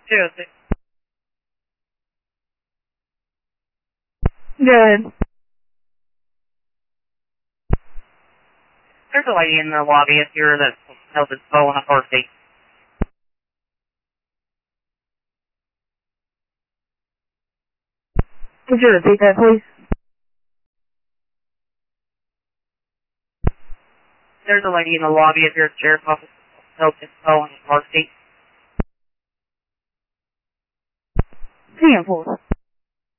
206. Good. There's a lady in the lobby up here that held its bow in a car seat. Could you repeat that, please? There's a lady in the lobby up here at the sheriff's office that held its bow in a car seat. 10-4.